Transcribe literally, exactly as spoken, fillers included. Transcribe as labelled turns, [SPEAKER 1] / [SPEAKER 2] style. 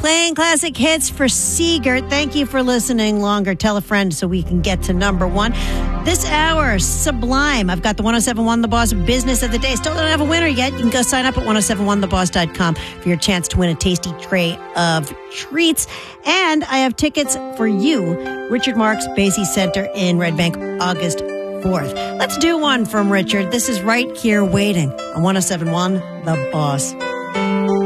[SPEAKER 1] Playing classic hits for Seegert. Thank you for listening longer. Tell a friend so we can get to number one. This hour, Sublime. I've got the one oh seven point one The Boss Business of the Day. Still don't have a winner yet. You can go sign up at ten seventy-one the boss dot com for your chance to win a tasty tray of treats. And I have tickets for you. Richard Marx, Basie Center in Red Bank, August fourth. Let's do one from Richard. This is Right Here Waiting on ten seventy-one The Boss.